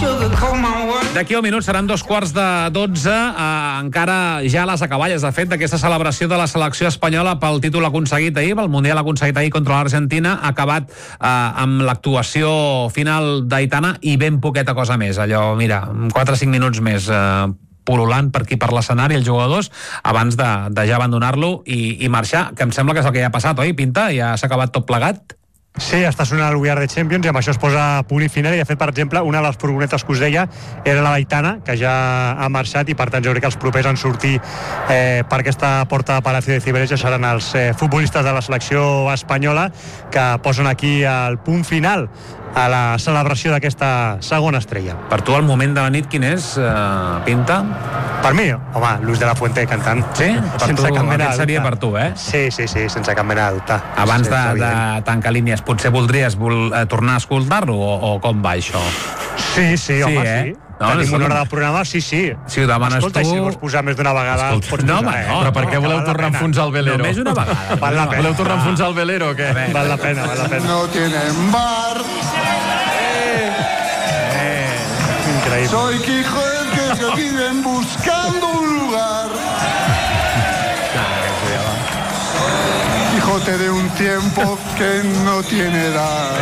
D'aquí a un minut seran 2:45. Encara ja les acaballes, de fet, d'aquesta celebració de la selecció espanyola pel títol aconseguit ahir, pel Mundial aconseguit ahir contra l'Argentina, ha acabat amb l'actuació final d'Aitana i ben poqueta cosa més. Allò, mira, 4 o 5 minuts més pul·lulant per aquí per l'escenari els jugadors abans de ja abandonar-lo i marxar, que em sembla que és el que ja ha passat, oi, Pinta? Ja s'ha acabat tot plegat? Sí, està sonant el We Are the Champions i amb això es posa punt i final. I de fet, per exemple, una de les furgonetes que us deia era la d'Aitana, que ja ha marxat, i per tant jo crec que els propers en sortir per aquesta porta de Palacio de Cibeles ja seran els futbolistes de la selecció espanyola, que posen aquí el punt final a la celebració d'aquesta segona estrella. Per tu el moment de la nit quin és, Pinta? Per mi, home, Luis de la Fuente cantant. Sí? Sense cap mena de dubte. Seria per tu, eh? Sí, sense cap mena de dubte. Abans de tancar línies, potser voldries tornar a escoltar-lo o com va això? Sí, home, sí. Tenim una hora del programa, sí. Si ho demanes escolta, tu... si vols posar més d'una vegada... No, però per què voleu tornar a enfonsar el velero? Només una vegada. Val la pena. Voleu tornar a enfonsar el velero o què? Val la pena. No tienen bar. Increïble. Soy Quijote que viven buscando un lugar. Quijote de un tiempo que no tiene edad.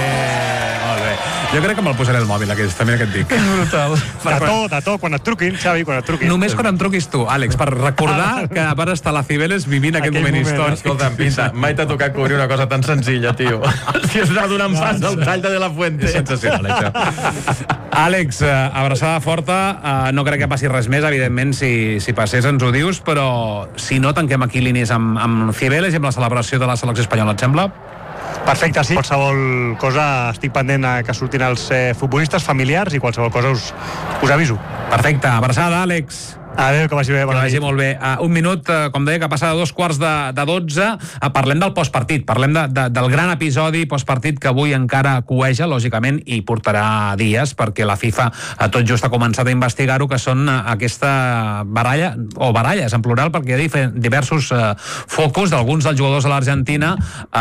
Molt bé. Jo crec que me'l posaré al mòbil, aquesta, mira què et dic. Brutal. De tot, quan et truquin, Xavi, quan et truquin. Només quan em truquis tu, Àlex, per recordar que van estar a la Cibeles vivint aquest moment històric. Escolta, Pinta, mai t'ha tocat cobrir una cosa tan senzilla, tio. Si has anat donant pas al tall de la Fuente. És sensacional, això. Àlex, abraçada forta. No crec que passi res més, evidentment, si passés ens ho dius, però si no, tanquem aquí línies amb Cibeles i amb la celebració de la selecció espanyola, et sembla? Perfecte, sí. Qualsevol cosa estic pendent que surtin els futbolistes familiars i qualsevol cosa us aviso. Perfecte, abraçada, Àlex. Adéu, que vagi bé. Que vagi molt bé. Un minut, com deia, que passa de 2:45. Parlem del postpartit, parlem del gran episodi postpartit que avui encara cueja, lògicament, i portarà dies, perquè la FIFA tot just ha començat a investigar-ho, que són aquesta baralla, o baralles en plural, perquè hi ha diversos focus d'alguns dels jugadors de l'Argentina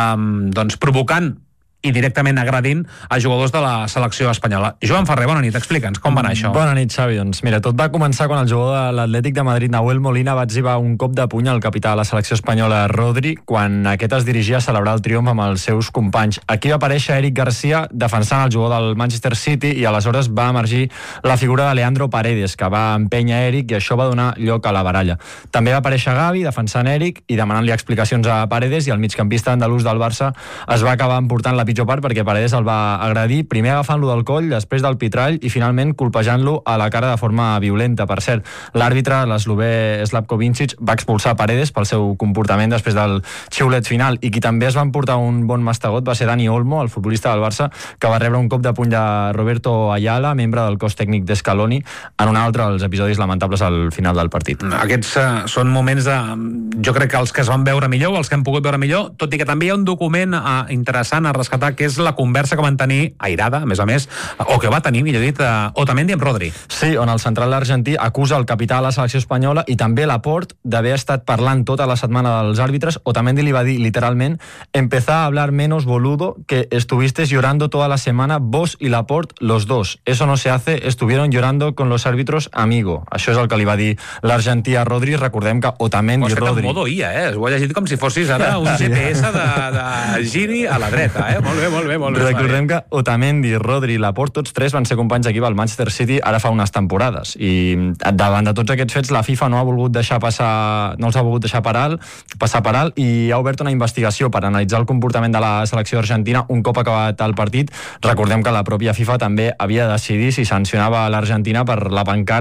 provocant i directament agredint a jugadors de la selecció espanyola. Joan Ferrer, bona nit, explica'ns com va anar això. Bona nit, Xavi. Doncs mira, tot va començar quan el jugador de l'Atlètic de Madrid, Nahuel Molina, va etzibar un cop de puny al capità de la selecció espanyola, Rodri, quan aquest es dirigia a celebrar el triomf amb els seus companys. Aquí va aparèixer Eric Garcia defensant el jugador del Manchester City i aleshores va emergir la figura de Leandro Paredes, que va empènyer Eric, i això va donar lloc a la baralla. També va aparèixer Gavi defensant Eric i demanant-li explicacions a Paredes, i el migcampista andalús del Barça es va acabar emportant la pitjor part perquè Paredes el va agredir, primer agafant-lo del coll, després del pitrall i finalment colpejant-lo a la cara de forma violenta. Per cert, l'àrbitre, l'eslovè Slavko Vincic, va expulsar Paredes pel seu comportament després del xiulet final, i qui també es va emportar un bon mastegot va ser Dani Olmo, el futbolista del Barça, que va rebre un cop de puny de Roberto Ayala, membre del cos tècnic d'Escaloni, en un altre dels episodis lamentables al final del partit. Aquests són moments jo crec que els que es van veure millor, els que hem pogut veure millor, tot i que també hi ha un document interessant a rescatar, que és la conversa que van tenir, airada, a més, o que va tenir, millor dit, Otamendi amb Rodri. Sí, on el central argentí acusa el capità de la selecció espanyola i també Laporte d'haver estat parlant tota la setmana dels àrbitres. Otamendi li va dir, literalment, empezar a hablar menos, boludo, que estuvistes llorando toda la semana, vos y Laporte, los dos. Eso no se hace, estuvieron llorando con los árbitros, amigo. Això és el que li va dir l'argentí a Rodri. Recordem que Otamendi i Rodri... en modo IA, Ho he llegit com si fossis ara un GPS de giri a la dreta, Molt bé. Recordem que Otamendi, Rodri i Laporte, tots tres van ser companys d'equip al Manchester City ara fa unes temporades, i davant de tots aquests fets la FIFA no els ha volgut deixar passar per alt i ha obert una investigació per analitzar el comportament de la selecció argentina un cop acabat el partit. Recordem que la pròpia FIFA també havia de decidir si sancionava l'Argentina per la pancarta